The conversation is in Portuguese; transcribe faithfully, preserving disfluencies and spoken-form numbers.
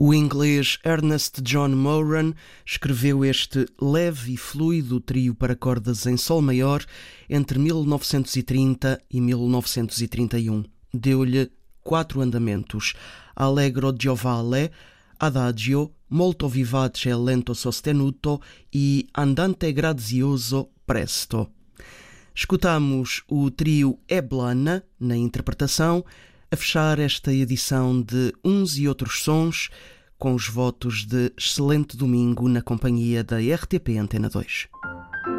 O inglês Ernest John Moran escreveu este leve e fluido trio para cordas em sol maior entre mil novecentos e trinta e mil novecentos e trinta e um. Deu-lhe quatro andamentos: Allegro giovale, Adagio, Molto vivace lento sostenuto e Andante grazioso presto. Escutamos o trio Eblana na interpretação, a fechar esta edição de Uns e Outros Sons, com os votos de excelente domingo na companhia da R T P Antena dois.